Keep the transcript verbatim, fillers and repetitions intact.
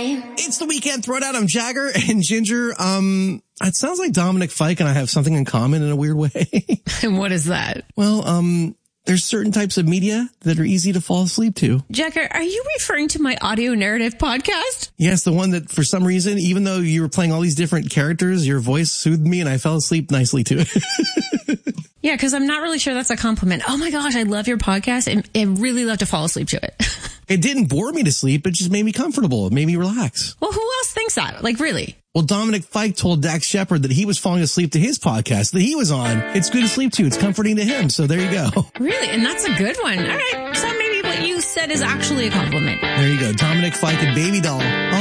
time. It's the weekend throwdown. I'm Jagger and Ginger. Um, it sounds like Dominic Fike and I have something in common in a weird way. And what is that? Well, um, there's certain types of media that are easy to fall asleep to. Jagger, are you referring to my audio narrative podcast? Yes, the one that for some reason, even though you were playing all these different characters, your voice soothed me and I fell asleep nicely to it. Yeah, because I'm not really sure that's a compliment. Oh my gosh, I love your podcast and I really love to fall asleep to it. It didn't bore me to sleep. It just made me comfortable. It made me relax. Well, who else thinks that? Like, really? Well, Dominic Fike told Dax Shepard that he was falling asleep to his podcast that he was on. It's good to sleep to. It's comforting to him. So there you go. Really? And that's a good one. All right. So maybe what you said is actually a compliment. There you go. Dominic Fike and Baby Doll.